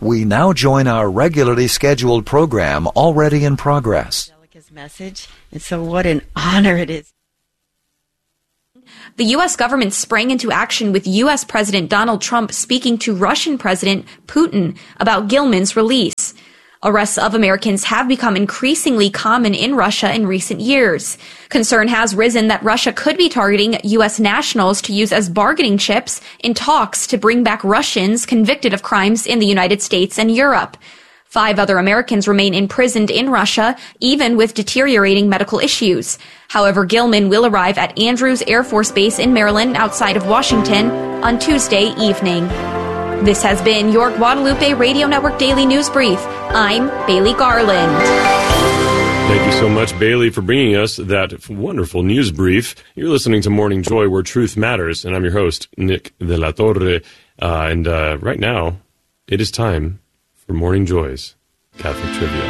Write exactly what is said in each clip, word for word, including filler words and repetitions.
We now join our regularly scheduled program already in progress. Angelica's message, and so what an honor it is. The U S government sprang into action with U S President Donald Trump speaking to Russian President Putin about Gilman's release. Arrests of Americans have become increasingly common in Russia in recent years. Concern has risen that Russia could be targeting U S nationals to use as bargaining chips in talks to bring back Russians convicted of crimes in the United States and Europe. Five other Americans remain imprisoned in Russia, even with deteriorating medical issues. However, Gilman will arrive at Andrews Air Force Base in Maryland outside of Washington on Tuesday evening. This has been your Guadalupe Radio Network Daily News Brief. I'm Bailey Garland. Thank you so much, Bailey, for bringing us that wonderful news brief. You're listening to Morning Joy, where truth matters, and I'm your host, Nick de la Torre. Uh, and uh, right now, it is time for Morning Joy's Catholic Trivia.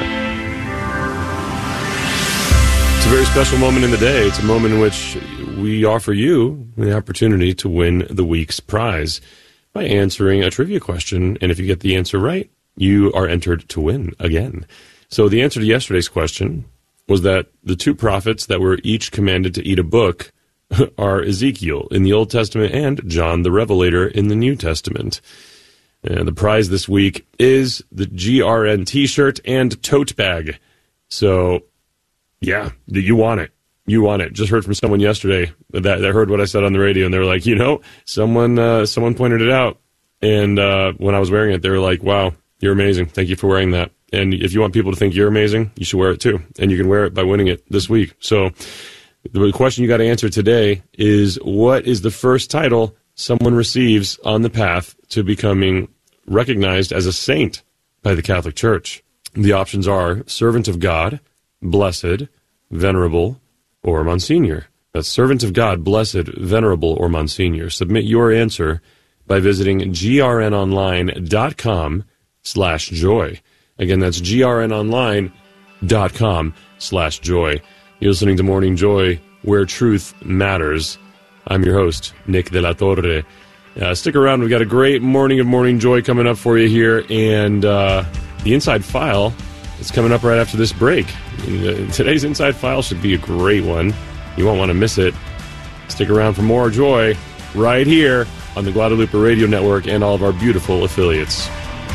It's a very special moment in the day. It's a moment in which we offer you the opportunity to win the week's prize by answering a trivia question. And if you get the answer right, you are entered to win again. So the answer to yesterday's question was that the two prophets that were each commanded to eat a book are Ezekiel in the Old Testament and John the Revelator in the New Testament. And the prize this week is the G R N t-shirt and tote bag. So, yeah, you want it. You want it. Just heard from someone yesterday that, that heard what I said on the radio, and they were like, you know, someone uh, someone pointed it out. And uh, when I was wearing it, they were like, wow, you're amazing. Thank you for wearing that. And if you want people to think you're amazing, you should wear it too. And you can wear it by winning it this week. So the question you got to answer today is, what is the first title someone receives on the path to becoming recognized as a saint by the Catholic Church? The options are Servant of God, Blessed, Venerable, or Monsignor. That's Servant of God, Blessed, Venerable, or Monsignor. Submit your answer by visiting grnonline.com slash joy. Again, that's grnonline.com slash joy. You're listening to Morning Joy, where truth matters. I'm your host, Nick de la Torre. Uh, stick around. We've got a great morning of Morning Joy coming up for you here, and uh, the Inside File is coming up right after this break. And, uh, today's Inside File should be a great one. You won't want to miss it. Stick around for more joy right here on the Guadalupe Radio Network and all of our beautiful affiliates.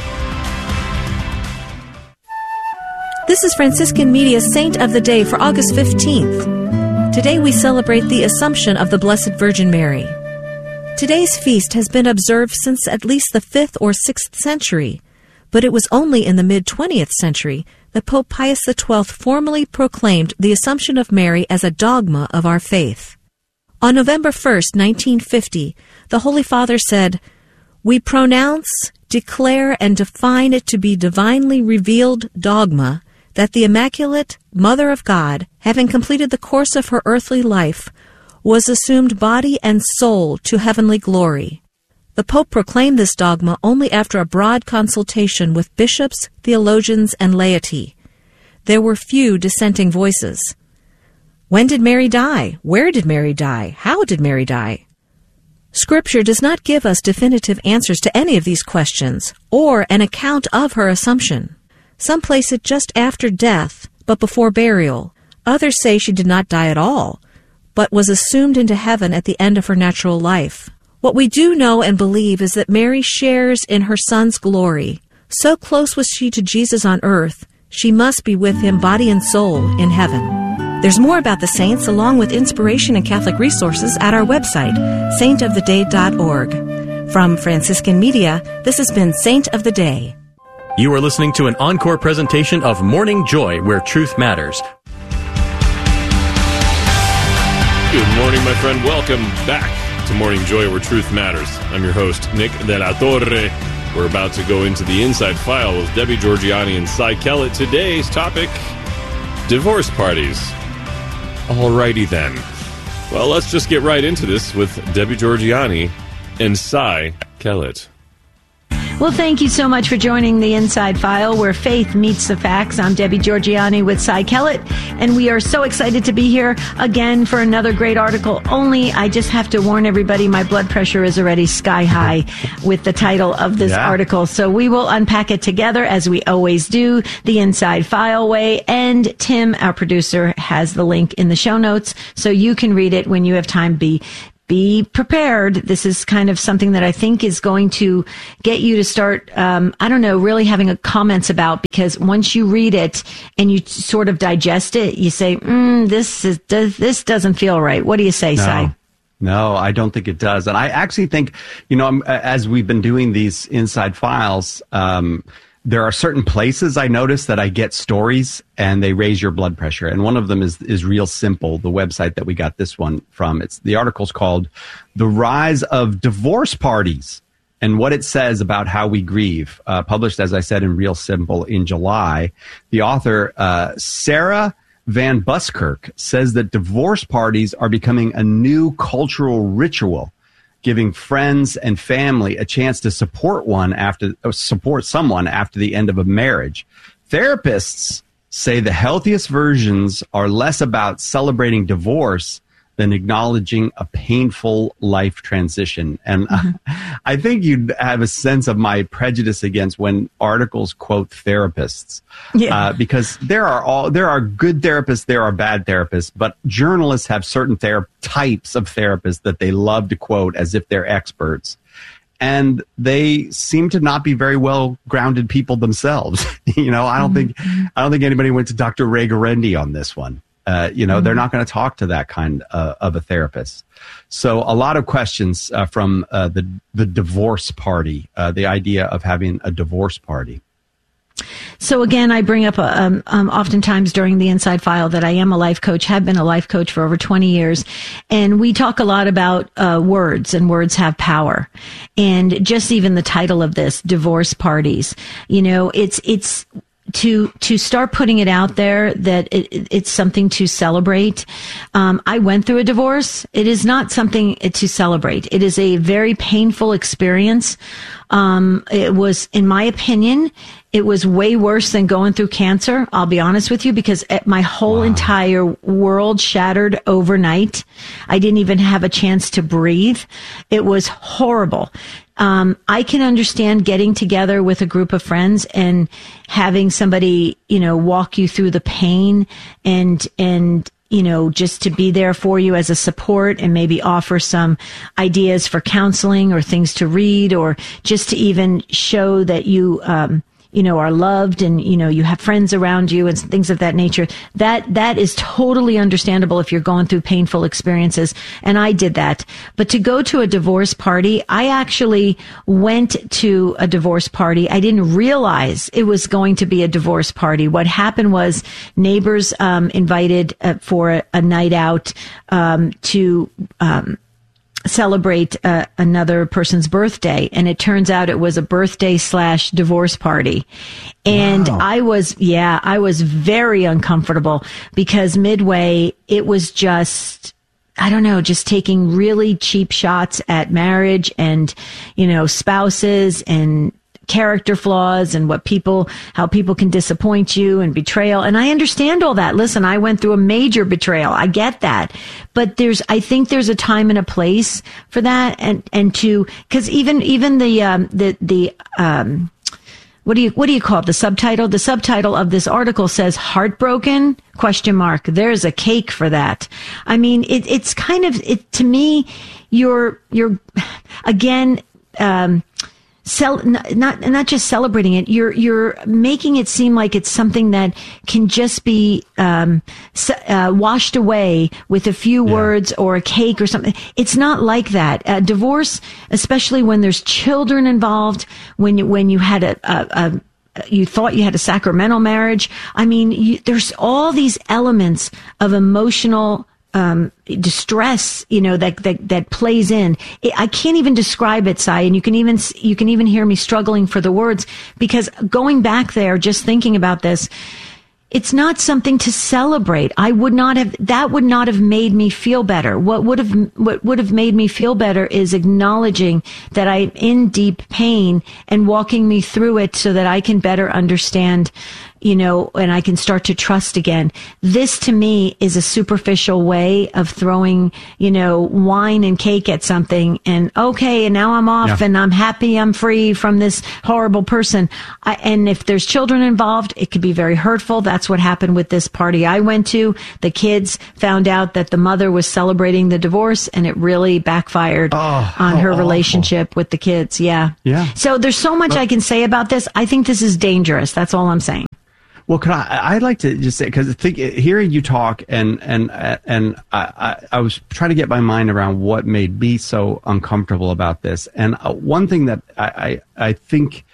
This is Franciscan Media's Saint of the Day for August fifteenth. Today we celebrate the Assumption of the Blessed Virgin Mary. Today's feast has been observed since at least the fifth or sixth century, but it was only in the mid-twentieth century that Pope Pius the twelfth formally proclaimed the Assumption of Mary as a dogma of our faith. On November first, nineteen fifty, the Holy Father said, "We pronounce, declare, and define it to be divinely revealed dogma that the Immaculate Mother of God, having completed the course of her earthly life, was assumed body and soul to heavenly glory." The Pope proclaimed this dogma only after a broad consultation with bishops, theologians, and laity. There were few dissenting voices. When did Mary die? Where did Mary die? How did Mary die? Scripture does not give us definitive answers to any of these questions, or an account of her Assumption. Some place it just after death, but before burial. Others say she did not die at all, but was assumed into heaven at the end of her natural life. What we do know and believe is that Mary shares in her Son's glory. So close was she to Jesus on earth, she must be with him body and soul in heaven. There's more about the saints along with inspiration and Catholic resources at our website, saint of the day dot org. From Franciscan Media, this has been Saint of the Day. You are listening to an encore presentation of Morning Joy, where truth matters. Good morning, my friend. Welcome back to Morning Joy, where truth matters. I'm your host, Nick de la Torre. We're about to go into the Inside File with Debbie Georgianni and Cy Kellett. Today's topic, divorce parties. Alrighty then. Well, let's just get right into this with Debbie Georgianni and Cy Kellett. Well, thank you so much for joining the Inside File, where faith meets the facts. I'm Debbie Georgianni with Cy Kellett, and we are so excited to be here again for another great article. Only, I just have to warn everybody, my blood pressure is already sky high with the title of this yeah. article. So we will unpack it together, as we always do, the Inside File way. And Tim, our producer, has the link in the show notes, so you can read it when you have time. Be Be prepared. This is kind of something that I think is going to get you to start, um, I don't know, really having a comments about, because once you read it and you sort of digest it, you say, mm, this is, does, this doesn't feel right. What do you say, no. Cy? No, I don't think it does. And I actually think, you know, as we've been doing these Inside Files, um, there are certain places I notice that I get stories and they raise your blood pressure. And one of them is, is Real Simple, the website that we got this one from. It's the article's called The Rise of Divorce Parties and What It Says About How We Grieve, uh, published, as I said, in Real Simple in July. The author, uh, Sarah Van Buskirk, says that divorce parties are becoming a new cultural ritual, giving friends and family a chance to support one after uh, support someone after the end of a marriage. Therapists say the healthiest versions are less about celebrating divorce than acknowledging a painful life transition. And mm-hmm. uh, I think you'd have a sense of my prejudice against when articles quote therapists, yeah. uh, because there are all there are good therapists, there are bad therapists, but journalists have certain ther- types of therapists that they love to quote as if they're experts. And they seem to not be very well grounded people themselves. you know, I don't mm-hmm. think I don't think anybody went to Doctor Ray Guarendi on this one. Uh, you know, mm-hmm. they're not going to talk to that kind uh, of a therapist. So a lot of questions uh, from uh, the the divorce party, uh, the idea of having a divorce party. So again, I bring up um, um, oftentimes during the Inside File that I am a life coach, have been a life coach for over twenty years. And we talk a lot about uh, words, and words have power. And just even the title of this, divorce parties, you know, it's, it's, to to start putting it out there that it, it's something to celebrate. Um, I went through a divorce. It is not something to celebrate. It is a very painful experience. Um, it was, in my opinion, it was way worse than going through cancer. I'll be honest with you, because my whole wow. entire world shattered overnight. I didn't even have a chance to breathe. It was horrible. Um, I can understand getting together with a group of friends and having somebody, you know, walk you through the pain and, and, you know, just to be there for you as a support and maybe offer some ideas for counseling or things to read, or just to even show that you, um, you know, are loved and, you know, you have friends around you and things of that nature. That, that is totally understandable if you're going through painful experiences. And I did that. But to go to a divorce party, I actually went to a divorce party. I didn't realize it was going to be a divorce party. What happened was neighbors, um, invited uh, for a, a night out, um, to, um, celebrate uh, another person's birthday, and it turns out it was a birthday slash divorce party. And wow. I was, yeah, I was very uncomfortable, because midway it was just, I don't know, just taking really cheap shots at marriage and, you know, spouses and character flaws and what people, how people can disappoint you and betrayal. And I understand all that. Listen, I went through a major betrayal. I get that. But there's, I think there's a time and a place for that. And, and to, cause even, even the, um, the, the, um, what do you, what do you call it? The subtitle? The subtitle of this article says heartbroken question mark. There's a cake for that. I mean, it, it's kind of, it, to me, you're, you're, again, um, Cel- not, not not just celebrating it. You're you're making it seem like it's something that can just be um, uh, washed away with a few yeah. words or a cake or something. It's not like that. Uh, divorce, especially when there's children involved, when you, when you had a, a, a you thought you had a sacramental marriage. I mean, you, there's all these elements of emotional Um, distress, you know, that, that, that plays in. It, I can't even describe it, Cy, and you can even, you can even hear me struggling for the words, because going back there, just thinking about this, it's not something to celebrate. I would not have, that would not have made me feel better. What would have, what would have made me feel better is acknowledging that I'm in deep pain and walking me through it so that I can better understand, you know, and I can start to trust again. This to me is a superficial way of throwing, you know, wine and cake at something and okay, and now I'm off yeah. and I'm happy I'm free from this horrible person. I, and if there's children involved, it could be very hurtful. That's what happened with this party I went to. The kids found out that the mother was celebrating the divorce and it really backfired oh, on her awful. relationship with the kids. Yeah. Yeah. So there's so much but, I can say about this. I think this is dangerous. That's all I'm saying. Well, could I? I'd like to just say, because think hearing you talk, and and and I, I was trying to get my mind around what made me so uncomfortable about this. And uh, one thing that I, I I think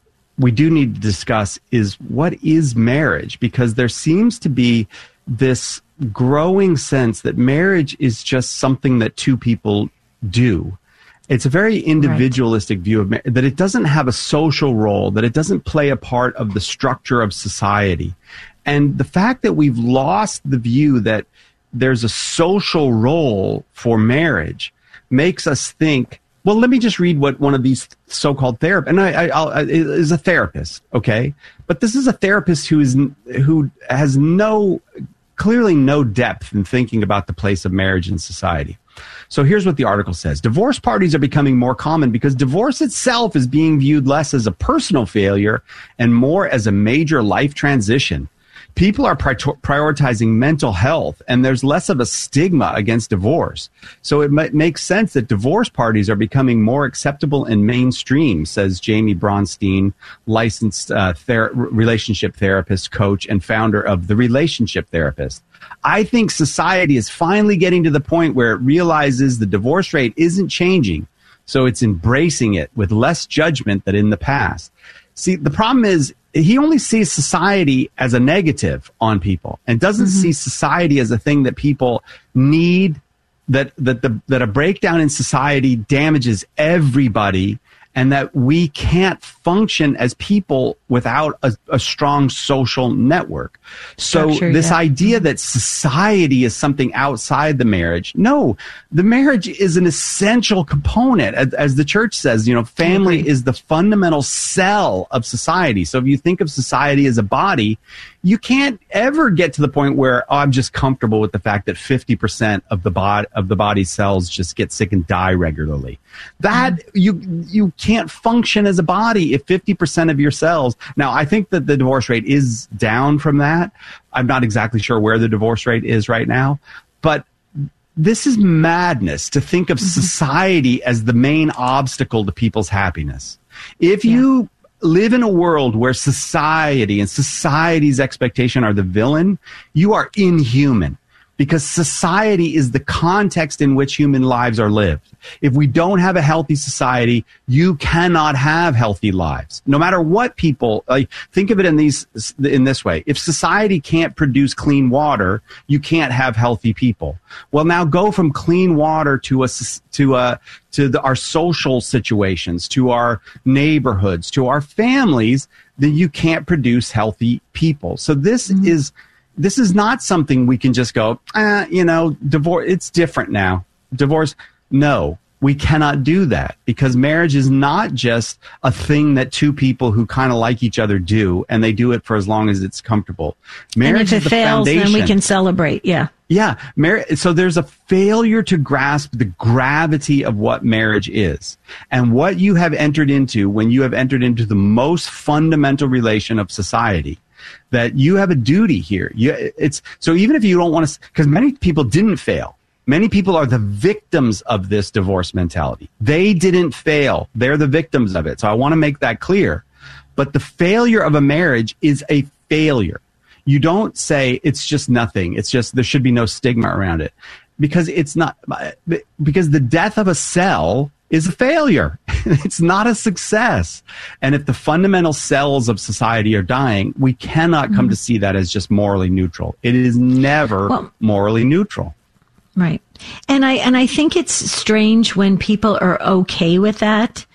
we do need to discuss is what is marriage, because there seems to be this growing sense that marriage is just something that two people do. It's a very individualistic right. view of marriage, that it doesn't have a social role, that it doesn't play a part of the structure of society. And the fact that we've lost the view that there's a social role for marriage makes us think, well, let me just read what one of these so-called therapists, and I, I, I'll, is a therapist, okay? But this is a therapist who is who has no, clearly no depth in thinking about the place of marriage in society. So here's what the article says. Divorce parties are becoming more common because divorce itself is being viewed less as a personal failure and more as a major life transition. People are pri- prioritizing mental health, and there's less of a stigma against divorce. So it might make sense that divorce parties are becoming more acceptable and mainstream, says Jamie Bronstein, licensed uh, ther- relationship therapist, coach, and founder of The Relationship Therapist. I think society is finally getting to the point where it realizes the divorce rate isn't changing, so it's embracing it with less judgment than in the past. See, the problem is he only sees society as a negative on people and doesn't mm-hmm. see society as a thing that people need, that that the that a breakdown in society damages everybody, and that we can't function as people without a, a strong social network. So Structure, this yeah. idea that society is something outside the marriage, no, the marriage is an essential component. As, as the church says, you know, family mm-hmm. is the fundamental cell of society. So if you think of society as a body, you can't ever get to the point where, oh, I'm just comfortable with the fact that fifty percent of the body of the body's cells just get sick and die regularly. That mm-hmm. you you can't function as a body if fifty percent of your cells. Now, I think that the divorce rate is down from that. I'm not exactly sure where the divorce rate is right now, but this is madness to think of mm-hmm. society as the main obstacle to people's happiness. If yeah. you live in a world where society and society's expectation are the villain, you are inhuman, because society is the context in which human lives are lived. If we don't have a healthy society, you cannot have healthy lives. No matter what people, like, think of it in these, in this way. If society can't produce clean water, you can't have healthy people. Well, now go from clean water to a, to a, to the, our social situations, to our neighborhoods, to our families, then you can't produce healthy people. So this mm-hmm. is, This is not something we can just go, ah, you know, divorce, it's different now. Divorce, no, we cannot do that, because marriage is not just a thing that two people who kind of like each other do, and they do it for as long as it's comfortable. Marriage and if it is the fails, foundation. then we can celebrate, yeah. Yeah, mar- so there's a failure to grasp the gravity of what marriage is, and what you have entered into when you have entered into the most fundamental relation of society. That you have a duty here. You, it's so even if you don't want to, because many people didn't fail. Many people are the victims of this divorce mentality. They didn't fail. They're the victims of it. So I want to make that clear. But the failure of a marriage is a failure. You don't say it's just nothing. It's just there should be no stigma around it, because it's not. Because the death of a cell is a failure. It's not a success. And if the fundamental cells of society are dying, we cannot come mm-hmm. to see that as just morally neutral. It is never well, morally neutral. Right. And I and I think it's strange when people are okay with that.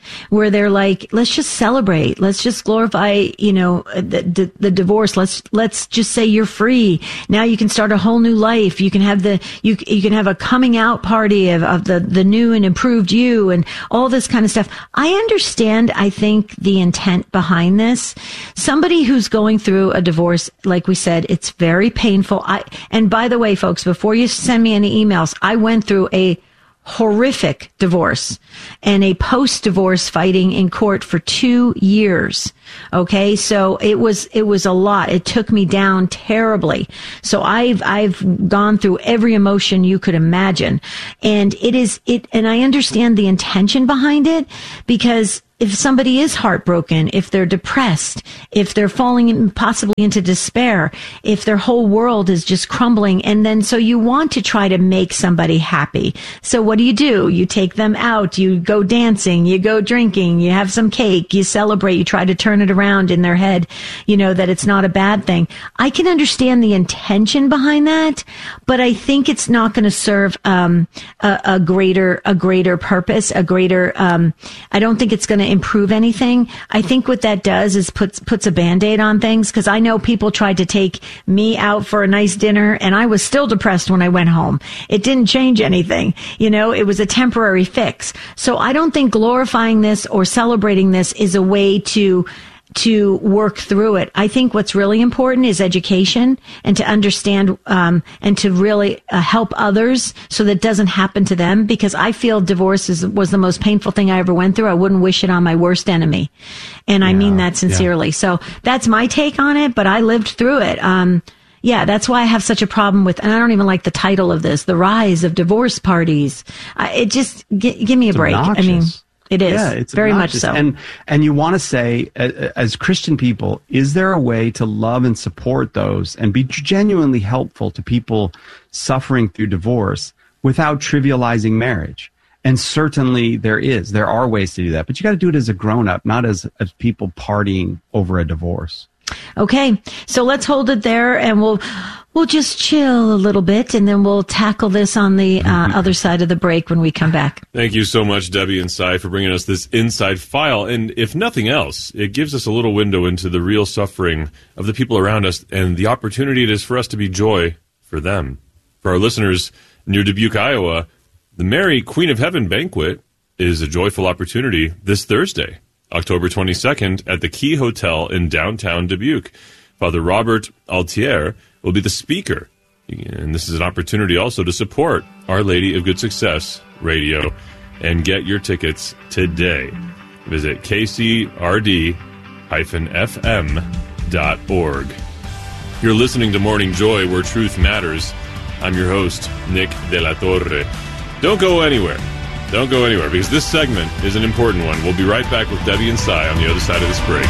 where they're like, let's just celebrate. Let's just glorify, you know, the, the, the divorce. Let's, let's just say you're free. Now you can start a whole new life. You can have the, you, you can have a coming out party of, of the, the new and improved you and all this kind of stuff. I understand, I think, the intent behind this. Somebody who's going through a divorce, like we said, it's very painful. I, and by the way, folks, before you send me any emails, I went through a horrific divorce and a post-divorce fighting in court for two years. Okay. So it was, it was a lot. It took me down terribly. So I've, I've gone through every emotion you could imagine. And it is, it, and I understand the intention behind it, because if somebody is heartbroken, if they're depressed, if they're falling in, possibly into despair, if their whole world is just crumbling, and then so you want to try to make somebody happy. So what do you do? You take them out, you go dancing, you go drinking, you have some cake, you celebrate, you try to turn it around in their head, you know, that it's not a bad thing. I can understand the intention behind that, but I think it's not going to serve um, a, a greater, a greater purpose, a greater, um, I don't think it's going to improve anything. I think what that does is puts puts a Band-Aid on things, because I know people tried to take me out for a nice dinner and I was still depressed when I went home. It didn't change anything. You know, it was a temporary fix. So I don't think glorifying this or celebrating this is a way to to work through it. I think what's really important is education, and to understand um, and to really uh, help others so that it doesn't happen to them, because I feel divorce is, was the most painful thing I ever went through. I wouldn't wish it on my worst enemy. And yeah, I mean that sincerely. Yeah. So that's my take on it, but I lived through it. Um, yeah, that's why I have such a problem with, and I don't even like the title of this, The Rise of Divorce Parties. Uh, it just, g- give me a it's break. Obnoxious. I mean, it is. Yeah, it's very obnoxious. much so. And and you want to say, as Christian people, is there a way to love and support those and be genuinely helpful to people suffering through divorce without trivializing marriage? And certainly there is. There are ways to do that. But you got to do it as a grown-up, not as, as people partying over a divorce. Okay, so let's hold it there, and we'll we'll just chill a little bit, and then we'll tackle this on the uh, other side of the break when we come back. Thank you so much, Debbie and Cy, for bringing us this inside file. And if nothing else, it gives us a little window into the real suffering of the people around us and the opportunity it is for us to be joy for them. For our listeners near Dubuque, Iowa, the Mary Queen of Heaven banquet is a joyful opportunity this Thursday, October twenty-second, at the Key Hotel in downtown Dubuque. Father Robert Altier will be the speaker. And this is an opportunity also to support Our Lady of Good Success Radio and get your tickets today. Visit k c r d dash f m dot org. You're listening to Morning Joy, where truth matters. I'm your host, Nick De La Torre. Don't go anywhere. Don't go anywhere, because this segment is an important one. We'll be right back with Debbie and Cy on the other side of this break.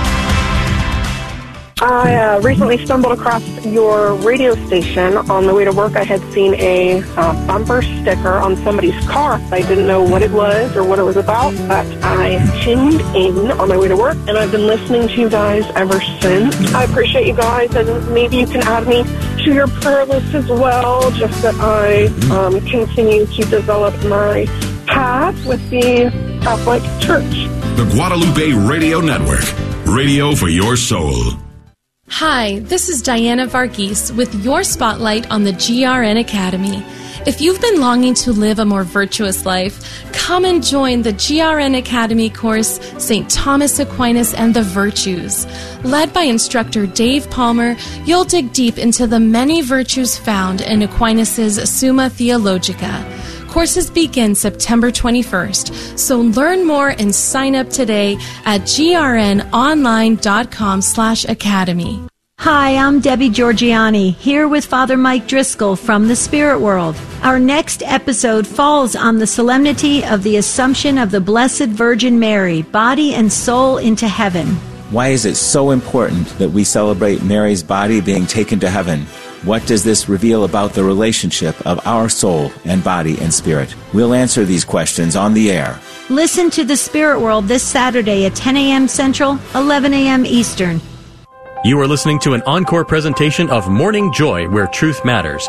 I uh, recently stumbled across your radio station. On the way to work, I had seen a uh, bumper sticker on somebody's car. I didn't know what it was or what it was about, but I tuned in on my way to work, and I've been listening to you guys ever since. I appreciate you guys, and maybe you can add me to your prayer list as well, just that I um, continue to develop my path with the Catholic Church. The Guadalupe Radio Network, radio for your soul. Hi, this is Diana Varghese with your spotlight on the G R N Academy. If you've been longing to live a more virtuous life, come and join the G R N Academy course, Saint Thomas Aquinas and the Virtues. Led by instructor Dave Palmer, you'll dig deep into the many virtues found in Aquinas' Summa Theologica. Courses begin September twenty-first, so learn more and sign up today at g r n online dot com slash academy. Hi, I'm Debbie Georgiani, here with Father Mike Driscoll from the Spirit World. Our next episode falls on the solemnity of the Assumption of the Blessed Virgin Mary, body and soul, into heaven. Why is it so important that we celebrate Mary's body being taken to heaven? What does this reveal about the relationship of our soul and body and spirit? We'll answer these questions on the air. Listen to the Spirit World this Saturday at ten a.m. Central, eleven a.m. Eastern. You are listening to an encore presentation of Morning Joy, where truth matters.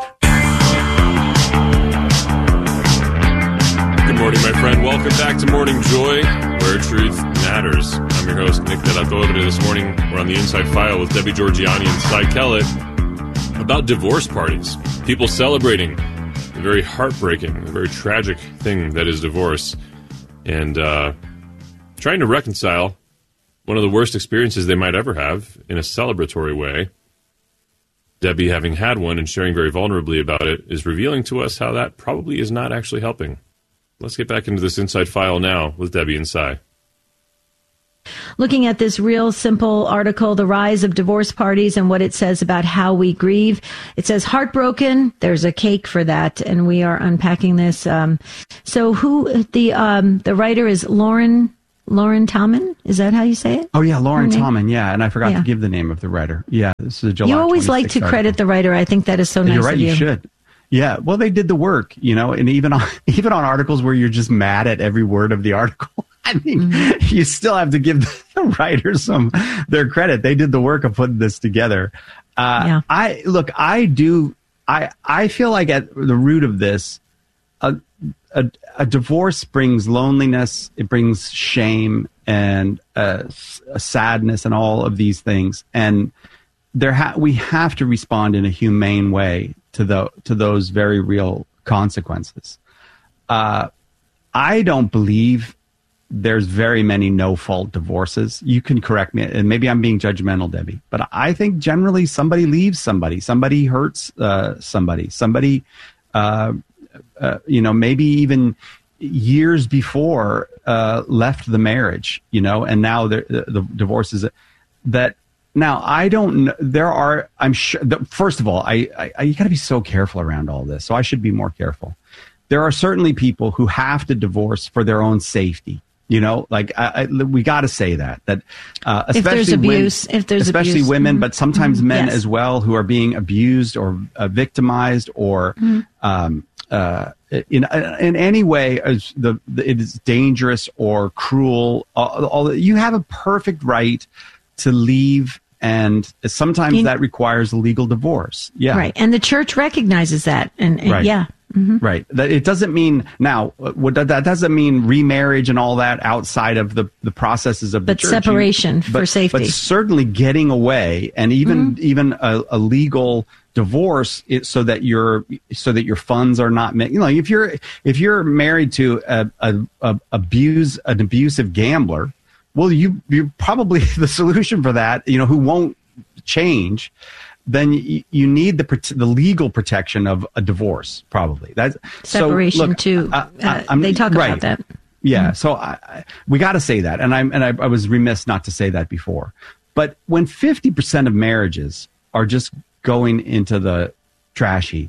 Good morning, my friend. Welcome back to Morning Joy, where truth matters. I'm your host, Nick Delatorre. This morning, we're on the Inside File with Debbie Georgianni and Cy Kellett about divorce parties. People celebrating the very heartbreaking, the very tragic thing that is divorce, and uh, trying to reconcile one of the worst experiences they might ever have in a celebratory way. Debbie, having had one and sharing very vulnerably about it, is revealing to us how that probably is not actually helping. Let's get back into this Inside File now with Debbie and Cy. Looking at this real simple article, The Rise of Divorce Parties and what it says about how we grieve. It says, heartbroken, there's a cake for that, and we are unpacking this. Um, so who, the um, the writer is Lauren Lauren Tallman? Is that how you say it? Oh, yeah, Lauren Tallman, yeah. And I forgot yeah. to give the name of the writer. Yeah, this is a July You always like to article. credit the writer. I think that is so nice You're right, of you. you should. Yeah, well, they did the work, you know, and even on, even on articles where you're just mad at every word of the article, I mean, mm-hmm. you still have to give the writers some their credit. They did the work of putting this together. Uh, yeah. I look, I do, I I feel like at the root of this, a, a, a divorce brings loneliness, it brings shame and uh, a sadness and all of these things, and there ha- we have to respond in a humane way to the to those very real consequences. Uh, I don't believe there's very many no-fault divorces. You can correct me, and maybe I'm being judgmental, Debbie, but I think generally somebody leaves somebody, somebody hurts uh, somebody, somebody, uh, uh, you know, maybe even years before uh, left the marriage, you know, and now the, the divorce is that. Now, I don't know. There are, I'm sure, the, first of all, I, I, I you got to be so careful around all this. So I should be more careful. There are certainly people who have to divorce for their own safety. You know, like I, I, we got to say that, that uh, especially if there's abuse, women, if there's especially abuse. women, mm-hmm. but sometimes mm-hmm. men yes. as well who are being abused or uh, victimized or mm-hmm. um, uh, in in any way as the, the it is dangerous or cruel. All, all you have a perfect right to leave. And sometimes that requires a legal divorce. Yeah. Right. And the church recognizes that. And, and right. yeah. Mm-hmm. Right. That it doesn't mean now what that, that doesn't mean remarriage and all that outside of the, the processes of but the church. But separation you, for but, safety. But certainly getting away and even mm-hmm. even a, a legal divorce it, so that your so that your funds are not you know if you're if you're married to a, a, a abuse an abusive gambler. Well, you you're probably the solution for that, you know, who won't change. Then you, you need the the legal protection of a divorce, probably. That's separation so, look, too. I, I, uh, they talk right. about that. Yeah, mm-hmm. so I, I, we got to say that, and I'm and I, I was remiss not to say that before. But when fifty percent of marriages are just going into the trash heap,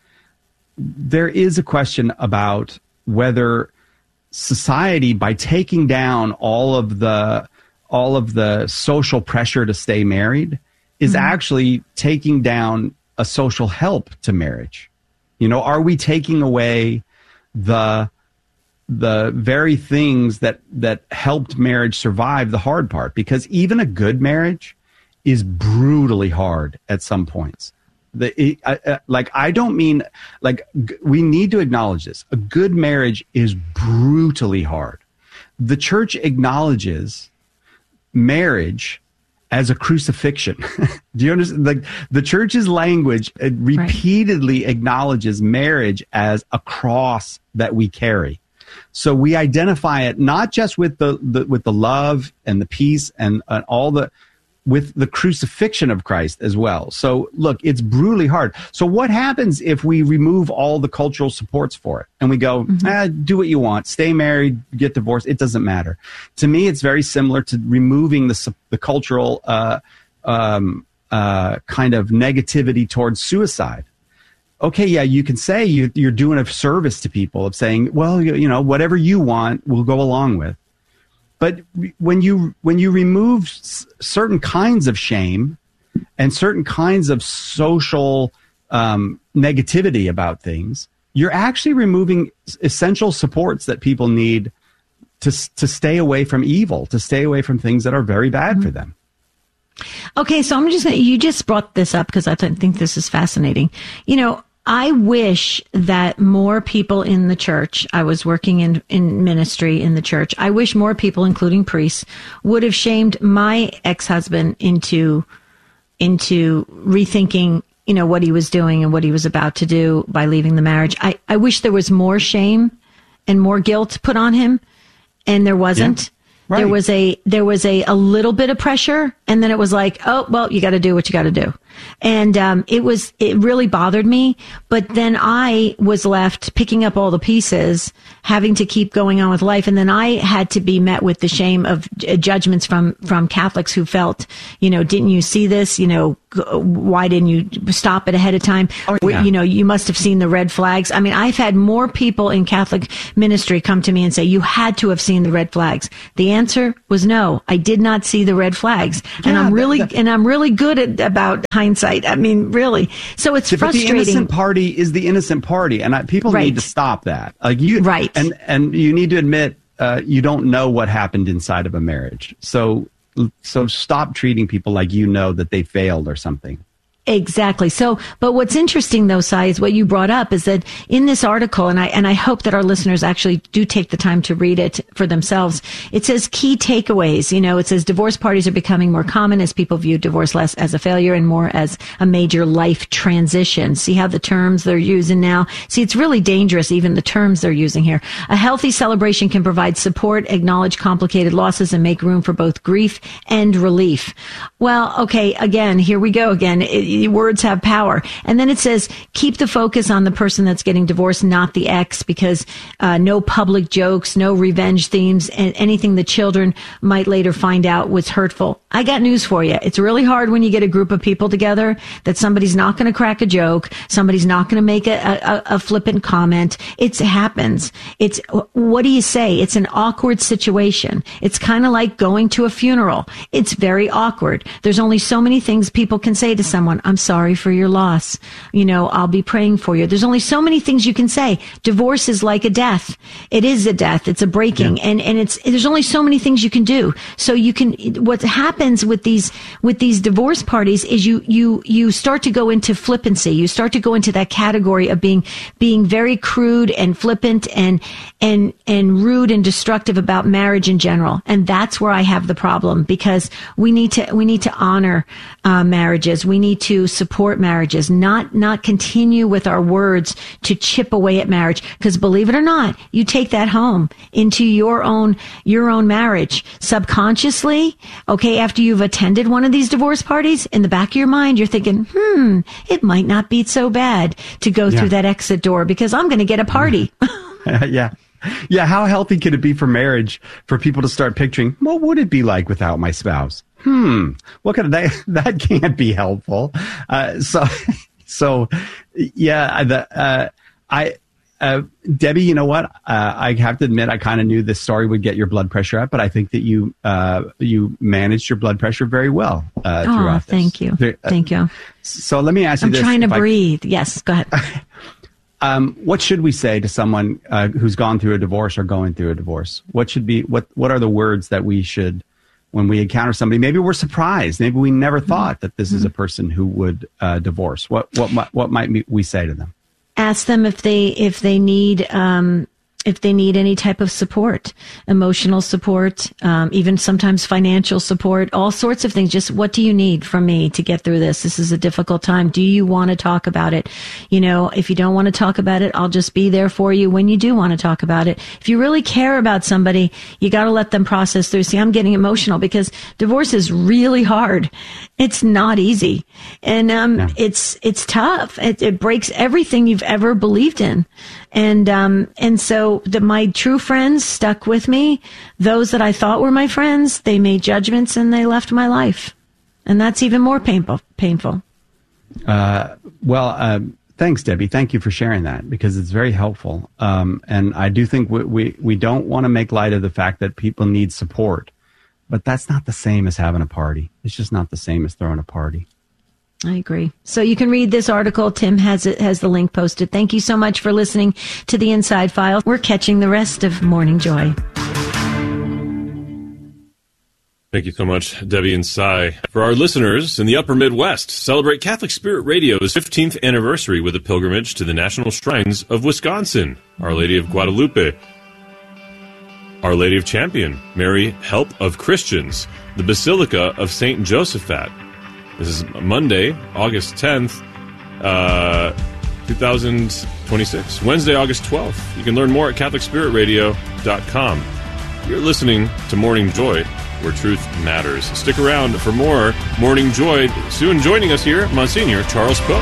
there is a question about whether society, by taking down all of the all of the social pressure to stay married, is mm-hmm. actually taking down a social help to marriage. You know, are we taking away the the very things that that helped marriage survive the hard part? Because even a good marriage is brutally hard at some points. The, it, I, like, I don't mean, like, g- we need to acknowledge this. A good marriage is brutally hard. The church acknowledges marriage as a crucifixion. Do you understand? Like, the church's language it repeatedly right. acknowledges marriage as a cross that we carry. So we identify it not just with the, the with the love and the peace and, and all the, with the crucifixion of Christ as well. So look, it's brutally hard. So what happens if we remove all the cultural supports for it and we go, mm-hmm. ah, do what you want, stay married, get divorced? It doesn't matter. To me, it's very similar to removing the the cultural uh, um, uh, kind of negativity towards suicide. Okay, yeah, you can say you, you're doing a service to people of saying, well, you, you know, whatever you want, we'll go along with. But when you when you remove s- certain kinds of shame and certain kinds of social um, negativity about things, you're actually removing essential supports that people need to to stay away from evil, to stay away from things that are very bad mm-hmm. for them. Okay, so I'm just gonna, you just brought this up because I th- think this is fascinating. You know, I wish that more people in the church, I was working in, in ministry in the church, I wish more people, including priests, would have shamed my ex-husband into, into rethinking, you know, what he was doing and what he was about to do by leaving the marriage. I, I wish there was more shame and more guilt put on him, and there wasn't. Yeah. Right. There was a, there was a, a little bit of pressure, and then it was like, oh, well, you got to do what you got to do. And, um, it was, it really bothered me. But then I was left picking up all the pieces, having to keep going on with life. And then I had to be met with the shame of j- judgments from, from Catholics who felt, you know, didn't you see this? You know, g- why didn't you stop it ahead of time? Oh, yeah. You know, you must have seen the red flags. I mean, I've had more people in Catholic ministry come to me and say, you had to have seen the red flags. The answer was no, I did not see the red flags. Yeah, and I'm really, that, that, and I'm really good at about hindsight. I mean, really. So it's but frustrating. The innocent party is the innocent party, and I, people right. need to stop that. Like you, right? And and you need to admit uh, you don't know what happened inside of a marriage. So so stop treating people like you know that they failed or something. Exactly. So, but what's interesting though, Sai, is what you brought up is that in this article, and I, and I hope that our listeners actually do take the time to read it for themselves. It says key takeaways. You know, it says divorce parties are becoming more common as people view divorce less as a failure and more as a major life transition. See how the terms they're using now? See, it's really dangerous, even the terms they're using here. A healthy celebration can provide support, acknowledge complicated losses, and make room for both grief and relief. Well, okay, again, here we go again. It, words have power. And then it says, keep the focus on the person that's getting divorced, not the ex, because uh, no public jokes, no revenge themes, and anything the children might later find out was hurtful. I got news for you. It's really hard when you get a group of people together that somebody's not going to crack a joke, somebody's not going to make a, a, a flippant comment. It happens. It's, what do you say? It's an awkward situation. It's kind of like going to a funeral. It's very awkward. There's only so many things people can say to someone. I'm sorry for your loss. You know, I'll be praying for you. There's only so many things you can say. Divorce is like a death. It is a death. It's a breaking. Yeah. And, and it's, there's only so many things you can do. So you can, what happens with these, with these divorce parties is you, you, you start to go into flippancy. You start to go into that category of being, being very crude and flippant and, and, and rude and destructive about marriage in general. And that's where I have the problem, because we need to, we need to honor, uh, marriages. We need to support marriages, not, not continue with our words to chip away at marriage. Because believe it or not, you take that home into your own, your own marriage subconsciously. Okay. After you've attended one of these divorce parties, in the back of your mind, you're thinking, hmm, it might not be so bad to go yeah. through that exit door because I'm going to get a party. yeah. Yeah. How healthy could it be for marriage for people to start picturing, what would it be like without my spouse? Hmm. What kind of that? That can't be helpful. Uh, so, so, yeah. The uh, I, uh, Debbie, you know what? Uh, I have to admit, I kind of knew this story would get your blood pressure up, but I think that you, uh, you managed your blood pressure very well uh, oh, throughout this. Thank you. Uh, thank you. So let me ask you I'm this: I'm trying to I, breathe. Yes. Go ahead. Um, what should we say to someone uh, who's gone through a divorce or going through a divorce? What should be what? What are the words that we should? When we encounter somebody, maybe we're surprised. Maybe we never thought that this is a person who would uh, divorce. What what what might we say to them? Ask them if they if they need um, if they need any type of support, emotional support, um, even sometimes financial support, all sorts of things. Just what do you need from me to get through this? This is a difficult time. Do you want to talk about it? You know, if you don't want to talk about it, I'll just be there for you when you do want to talk about it. If you really care about somebody, you got to let them process through. See, I'm getting emotional because divorce is really hard. It's not easy. And, um, yeah. it's, it's tough. It, it breaks everything you've ever believed in. And, um, and so the, my true friends stuck with me. Those that I thought were my friends, they made judgments and they left my life. And that's even more painful, painful. Uh, well, um, thanks, Debbie. Thank you for sharing that because it's very helpful. Um, and I do think we, we, we don't want to make light of the fact that people need support. But that's not the same as having a party. It's just not the same as throwing a party. I agree. So you can read this article. Tim has it, has the link posted. Thank you so much for listening to the Inside File. We're catching the rest of Morning Joy. Thank you so much, Debbie and Cy. For our listeners in the upper Midwest, celebrate Catholic Spirit Radio's fifteenth anniversary with a pilgrimage to the National Shrines of Wisconsin, Our Lady of Guadalupe, Our Lady of Champion, Mary Help of Christians, the Basilica of Saint Josaphat. This is Monday, August tenth, uh, twenty twenty-six. Wednesday, August twelfth. You can learn more at catholic spirit radio dot com. You're listening to Morning Joy, where truth matters. Stick around for more Morning Joy. Soon joining us here, Monsignor Charles Pope.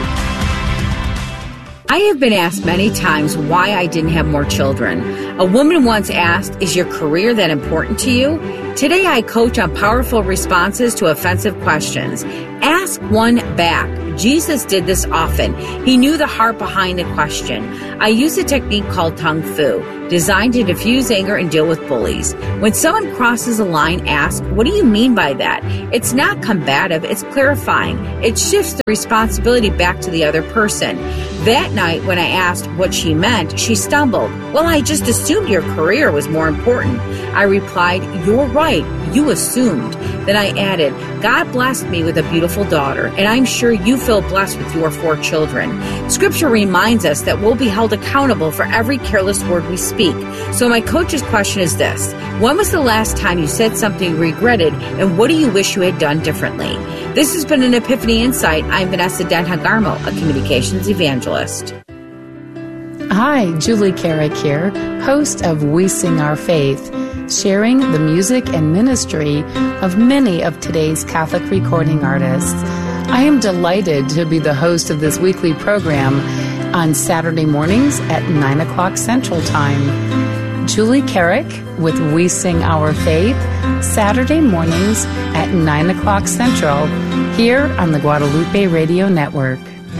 I have been asked many times why I didn't have more children. A woman once asked, "Is your career that important to you?" Today I coach on powerful responses to offensive questions. Ask one back. Jesus did this often. He knew the heart behind the question. I use a technique called Tung Fu, designed to diffuse anger and deal with bullies. When someone crosses a line, ask, "What do you mean by that?" It's not combative, it's clarifying. It shifts the responsibility back to the other person. That night, when I asked what she meant, she stumbled. "Well, I just assumed your career was more important." I replied, "You're right, you assumed." Then I added, "God blessed me with a beautiful daughter, and I'm sure you feel blessed with your four children." Scripture reminds us that we'll be held accountable for every careless word we speak. So my coach's question is this: when was the last time you said something you regretted, and what do you wish you had done differently? This has been an Epiphany Insight. I'm Vanessa Denhagarmo, a communications evangelist. Hi, Julie Carrick here, host of We Sing Our Faith, sharing the music and ministry of many of today's Catholic recording artists. I am delighted to be the host of this weekly program on Saturday mornings at nine o'clock Central Time. Julie Carrick with We Sing Our Faith, Saturday mornings at nine o'clock Central, here on the Guadalupe Radio Network.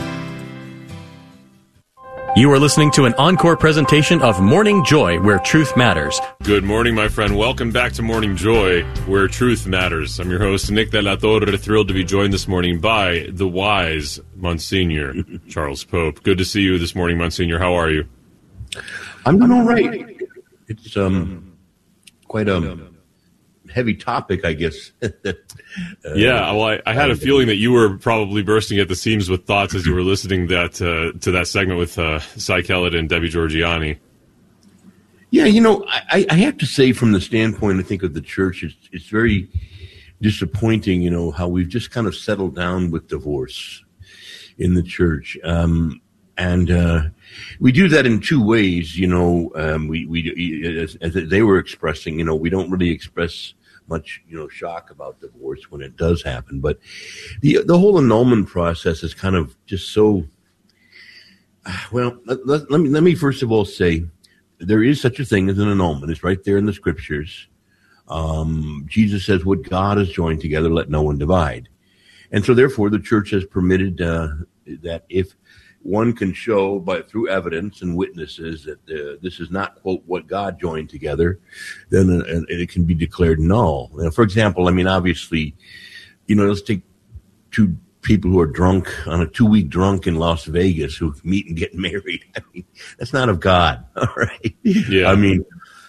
You are listening to an encore presentation of Morning Joy, where truth matters. Good morning, my friend. Welcome back to Morning Joy, where truth matters. I'm your host, Nick De La Torre, thrilled to be joined this morning by the wise Monsignor Charles Pope. Good to see you this morning, Monsignor. How are you? I'm doing all right. It's um quite a heavy topic, I guess. uh, yeah, well, I, I had a feeling that you were probably bursting at the seams with thoughts as you were listening that uh, to that segment with uh, Cy Kellett and Debbie Georgianni. Yeah, you know, I, I have to say, from the standpoint, I think, of the church, it's, it's very disappointing, you know, how we've just kind of settled down with divorce in the church. Um, and uh, we do that in two ways, you know. Um, we, we as, as they were expressing, you know, we don't really express much, you know, shock about divorce when it does happen. But the the whole annulment process is kind of just so, well, let, let, let me let me first of all say, there is such a thing as an annulment. It's right there in the scriptures. Um, Jesus says, "What God has joined together, let no one divide." And so therefore the church has permitted uh, that if one can show by through evidence and witnesses that uh, this is not, quote, what God joined together, then uh, it can be declared null. Now, for example, I mean, obviously, you know, let's take two people who are drunk on a two-week drunk in Las Vegas who meet and get married. I mean, that's not of God, all right? Yeah. I mean,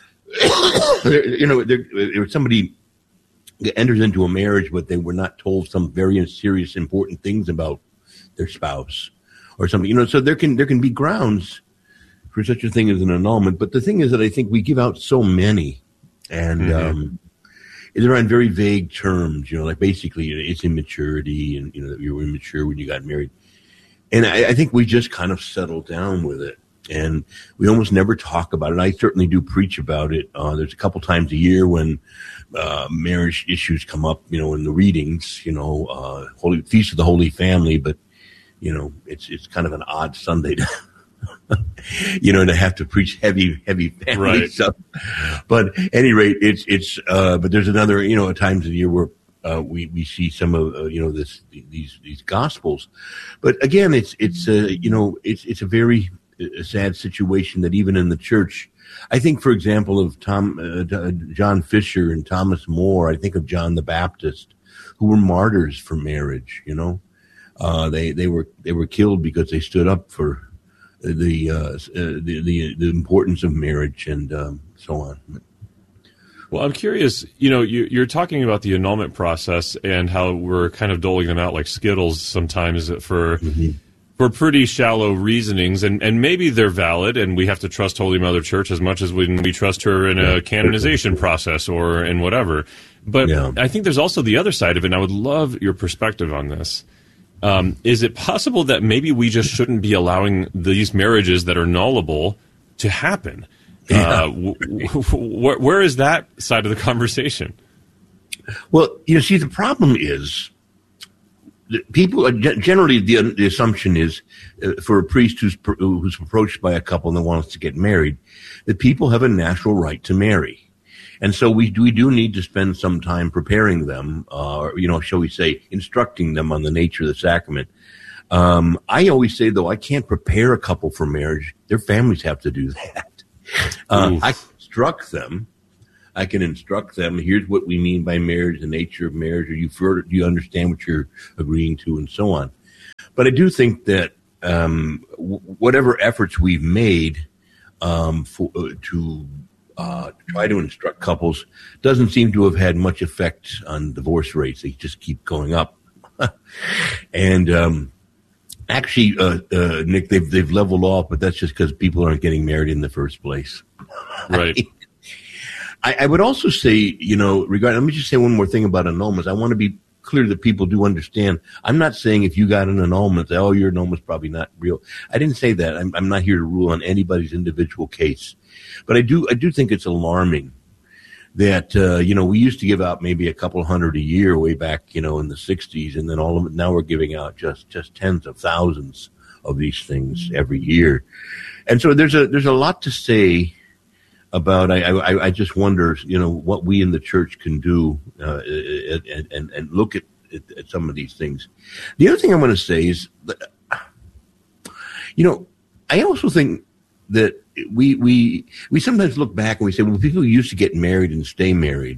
you know, there, there somebody enters into a marriage, but they were not told some very serious, important things about their spouse or something, you know, so there can there can be grounds for such a thing as an annulment. But the thing is that I think we give out so many, and mm-hmm. um, they're on very vague terms, you know, like basically it's immaturity, and, you know, that you were immature when you got married. And I, I think we just kind of settled down with it, and we almost never talk about it. I certainly do preach about it. Uh, there's a couple times a year when uh, marriage issues come up, you know, in the readings, you know, uh, Holy Feast of the Holy Family, but you know, it's it's kind of an odd Sunday to, you know, to have to preach heavy, heavy family right. stuff. But at any rate, it's it's. Uh, but there's another, you know, at times of the year where uh, we we see some of uh, you know this these these gospels. But again, it's it's uh, you know it's it's a very a sad situation that even in the church, I think, for example, of Tom uh, John Fisher and Thomas More, I think of John the Baptist, who were martyrs for marriage, you know. Uh, they, they were, they were killed because they stood up for the, uh, uh the, the, the importance of marriage and, um, so on. Well, I'm curious, you know, you, you're talking about the annulment process and how we're kind of doling them out like Skittles sometimes for mm-hmm. for pretty shallow reasonings, and, and maybe they're valid, and we have to trust Holy Mother Church as much as when we trust her in a canonization process or in whatever. But yeah. I think there's also the other side of it, and I would love your perspective on this. Um, is it possible that maybe we just shouldn't be allowing these marriages that are nullable to happen? Yeah. Uh, w- w- where, where is that side of the conversation? Well, you see, the problem is that people generally the, the assumption is uh, for a priest who's who's approached by a couple and wants to get married, that people have a natural right to marry, and so we we do need to spend some time preparing them, uh, or you know, shall we say, instructing them on the nature of the sacrament. Um, I always say, though, I can't prepare a couple for marriage; their families have to do that. Uh, I can instruct them. I can instruct them. Here's what we mean by marriage, the nature of marriage. Are you further, do you understand what you're agreeing to, and so on? But I do think that um, w- whatever efforts we've made um, for, uh, to uh, try to instruct couples doesn't seem to have had much effect on divorce rates. They just keep going up. and um, Actually, uh, uh, Nick, they've they've leveled off, but that's just because people aren't getting married in the first place. Right. I, I would also say, you know, regarding, let me just say one more thing about annulments. I want to be clear that people do understand. I'm not saying if you got an annulment, that, oh, your annulment's probably not real. I didn't say that. I'm, I'm not here to rule on anybody's individual case, but I do I do think it's alarming that, uh, you know, we used to give out maybe a couple hundred a year way back, you know, in the sixties. And then all of it, now we're giving out just, just tens of thousands of these things every year. And so there's a, there's a lot to say about, I, I, I just wonder, you know, what we in the church can do, uh, and, and, and look at, at, at some of these things. The other thing I'm going to say is, that, you know, I also think that we we we sometimes look back and we say, well, people used to get married and stay married,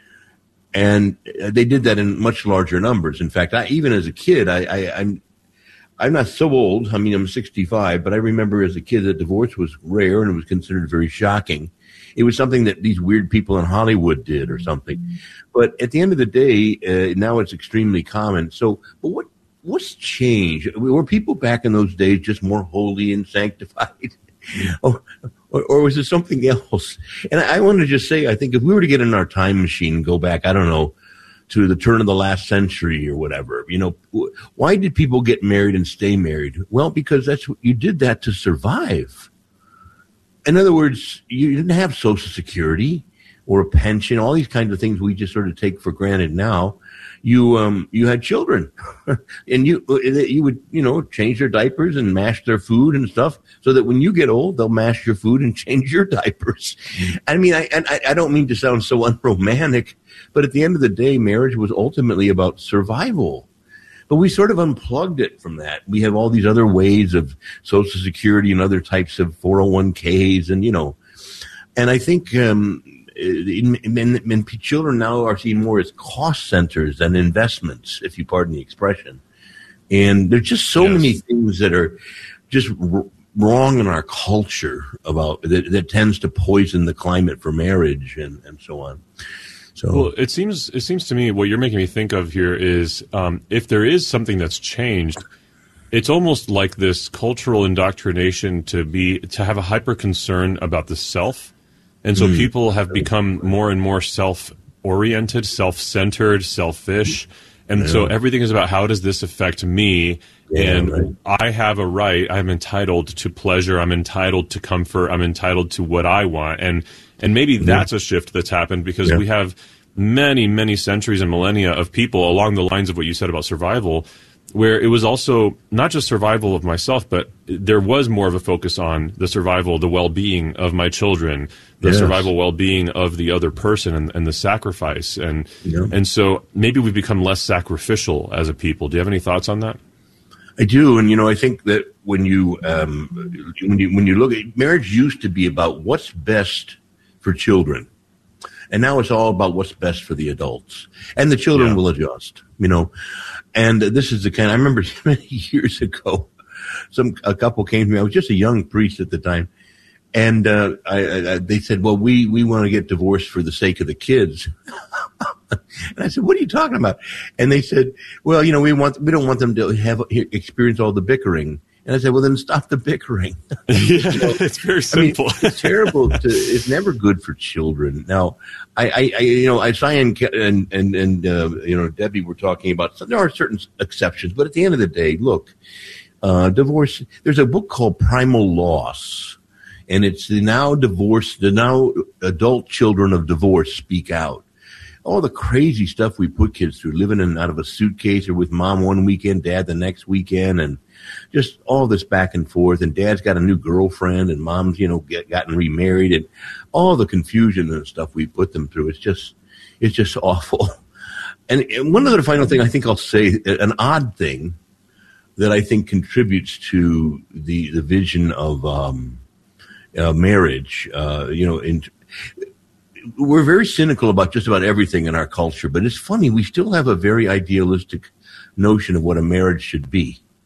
and they did that in much larger numbers. In fact, I, even as a kid, I, I, I'm I'm not so old. I mean, I'm sixty-five, but I remember as a kid that divorce was rare and it was considered very shocking. It was something that these weird people in Hollywood did or something. Mm-hmm. But at the end of the day, uh, now it's extremely common. So, but what what's changed? Were people back in those days just more holy and sanctified? Oh, or, or was it something else? And I, I want to just say, I think if we were to get in our time machine and go back, I don't know, to the turn of the last century or whatever, you know, why did people get married and stay married? Well, because that's what you did that to survive. In other words, you didn't have Social Security or a pension, all these kinds of things we just sort of take for granted now. You um you had children, and you you would you know change their diapers and mash their food and stuff, so that when you get old, they'll mash your food and change your diapers. I mean, I I, I don't mean to sound so unromantic, but at the end of the day, marriage was ultimately about survival. But we sort of unplugged it from that. We have all these other ways of Social Security and other types of four oh one k's, and you know, and I think. um In, in, in children now are seen more as cost centers than investments, if you pardon the expression. And there's just so yes. many things that are just r- wrong in our culture about that, that tends to poison the climate for marriage and, and so on. So, well, it seems it seems to me what you're making me think of here is um, if there is something that's changed, it's almost like this cultural indoctrination to be to have a hyper concern about the self. And so mm. people have become more and more self-oriented, self-centered, selfish. And yeah. so everything is about how does this affect me? Yeah, and right. I have a right. I'm entitled to pleasure. I'm entitled to comfort. I'm entitled to what I want. And and maybe yeah. that's a shift that's happened because yeah. we have many, many centuries and millennia of people along the lines of what you said about survival, where it was also not just survival of myself, but there was more of a focus on the survival, the well-being of my children, the yes. survival well-being of the other person, and, and the sacrifice. And yeah. and so maybe we've become less sacrificial as a people. Do you have any thoughts on that? I do, and you know, I think that when you um, when you when you look at marriage, used to be about what's best for children, and now it's all about what's best for the adults, and the children yeah. will adjust. You know. And this is the kind, I remember many years ago, some, a couple came to me. I was just a young priest at the time. And uh, I, I, they said, well, we, we want to get divorced for the sake of the kids. And I said, what are you talking about? And they said, well, you know, we want, we don't want them to have experience all the bickering. And I said, well, then stop the bickering. Yeah, you know, it's very simple. I mean, it's terrible. To, it's never good for children. Now, I, I, I you know, I and and and, and uh, you know, Debbie were talking about. There are certain exceptions, but at the end of the day, look, uh, divorce. There's a book called Primal Loss, and it's the now divorced, the now adult children of divorce speak out. All the crazy stuff we put kids through, living in out of a suitcase or with mom one weekend, dad the next weekend, and just all this back and forth. And dad's got a new girlfriend, and mom's, you know, get, gotten remarried, and all the confusion and stuff we put them through. It's just, it's just awful. And, and one other final thing I think I'll say, an odd thing that I think contributes to the the vision of um, uh, marriage, uh, you know, in. We're very cynical about just about everything in our culture, but it's funny. We still have a very idealistic notion of what a marriage should be.